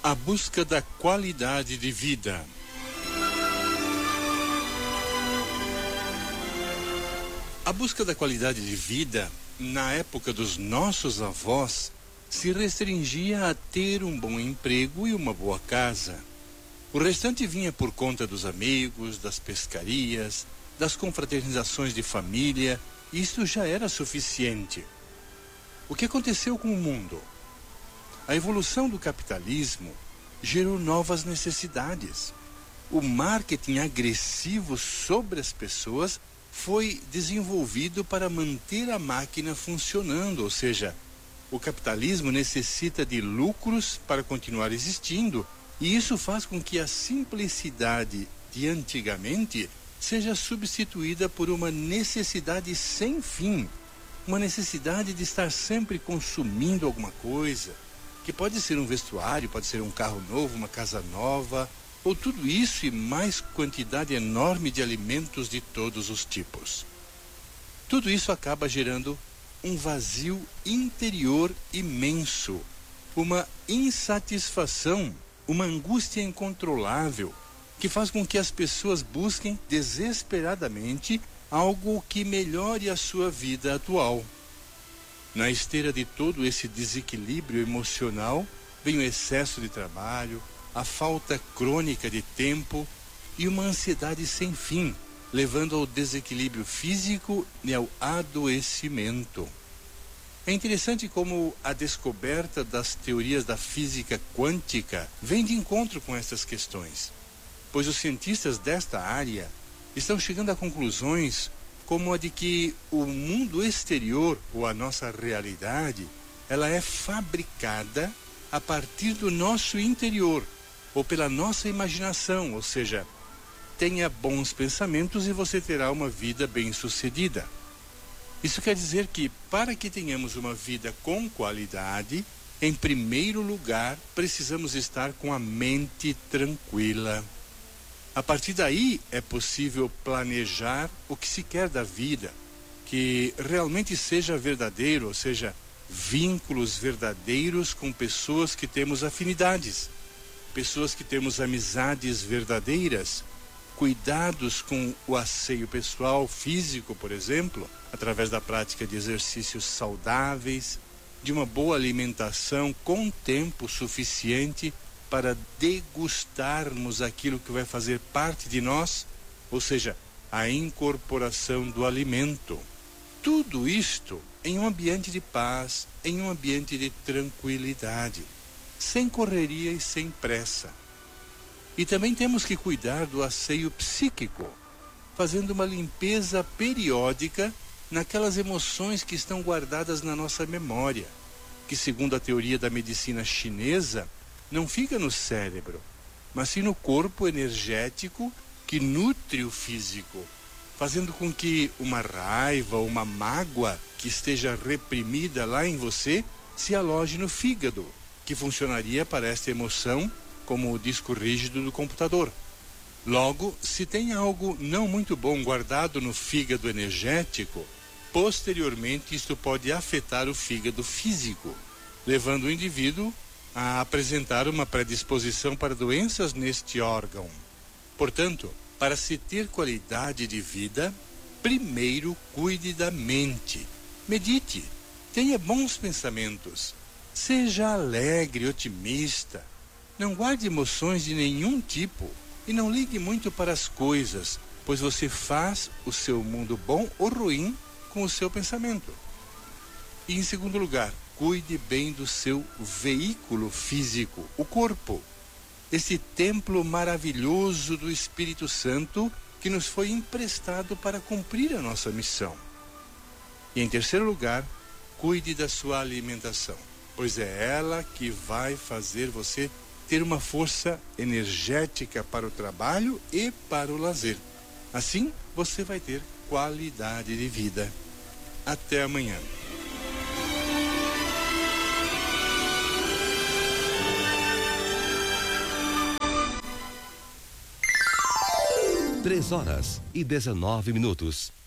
A busca da qualidade de vida. A busca da qualidade de vida, na época dos nossos avós, se restringia a ter um bom emprego e uma boa casa. O restante vinha por conta dos amigos, das pescarias, das confraternizações de família, e isso já era suficiente. O que aconteceu com o mundo? A evolução do capitalismo gerou novas necessidades. O marketing agressivo sobre as pessoas foi desenvolvido para manter a máquina funcionando, ou seja, o capitalismo necessita de lucros para continuar existindo, e isso faz com que a simplicidade de antigamente seja substituída por uma necessidade sem fim, uma necessidade de estar sempre consumindo alguma coisa, que pode ser um vestuário, pode ser um carro novo, uma casa nova, ou tudo isso e mais quantidade enorme de alimentos de todos os tipos. Tudo isso acaba gerando um vazio interior imenso, uma insatisfação, uma angústia incontrolável, que faz com que as pessoas busquem desesperadamente algo que melhore a sua vida atual. Na esteira de todo esse desequilíbrio emocional, vem o excesso de trabalho, a falta crônica de tempo e uma ansiedade sem fim, levando ao desequilíbrio físico e ao adoecimento. É interessante como a descoberta das teorias da física quântica vem de encontro com essas questões, pois os cientistas desta área estão chegando a conclusões como a de que o mundo exterior, ou a nossa realidade, ela é fabricada a partir do nosso interior, ou pela nossa imaginação, ou seja, tenha bons pensamentos e você terá uma vida bem-sucedida. Isso quer dizer que, para que tenhamos uma vida com qualidade, em primeiro lugar, precisamos estar com a mente tranquila. A partir daí, é possível planejar o que se quer da vida, que realmente seja verdadeiro, ou seja, vínculos verdadeiros com pessoas que temos afinidades, pessoas que temos amizades verdadeiras, cuidados com o asseio pessoal, físico, por exemplo, através da prática de exercícios saudáveis, de uma boa alimentação com tempo suficiente para degustarmos aquilo que vai fazer parte de nós, ou seja, a incorporação do alimento. Tudo isto em um ambiente de paz, em um ambiente de tranquilidade, sem correria e sem pressa. E também temos que cuidar do asseio psíquico, fazendo uma limpeza periódica naquelas emoções que estão guardadas na nossa memória, que, segundo a teoria da medicina chinesa, não fica no cérebro, mas sim no corpo energético que nutre o físico, fazendo com que uma raiva, uma mágoa que esteja reprimida lá em você se aloje no fígado, que funcionaria para esta emoção como o disco rígido do computador. Logo, se tem algo não muito bom guardado no fígado energético, posteriormente isto pode afetar o fígado físico, levando o indivíduo a apresentar uma predisposição para doenças neste órgão. Portanto, para se ter qualidade de vida, primeiro cuide da mente. Medite, tenha bons pensamentos, seja alegre, otimista, não guarde emoções de nenhum tipo e não ligue muito para as coisas, pois você faz o seu mundo bom ou ruim com o seu pensamento. E em segundo lugar, cuide bem do seu veículo físico, o corpo, esse templo maravilhoso do Espírito Santo que nos foi emprestado para cumprir a nossa missão. E em terceiro lugar, cuide da sua alimentação, pois é ela que vai fazer você ter uma força energética para o trabalho e para o lazer. Assim, você vai ter qualidade de vida. Até amanhã. Três horas e 19 minutos.